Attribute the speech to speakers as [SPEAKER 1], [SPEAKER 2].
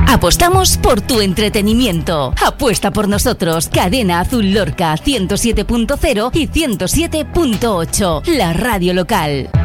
[SPEAKER 1] Apostamos por tu entretenimiento. Apuesta por nosotros. Cadena Azul Lorca 107.0 y 107.8. La radio local.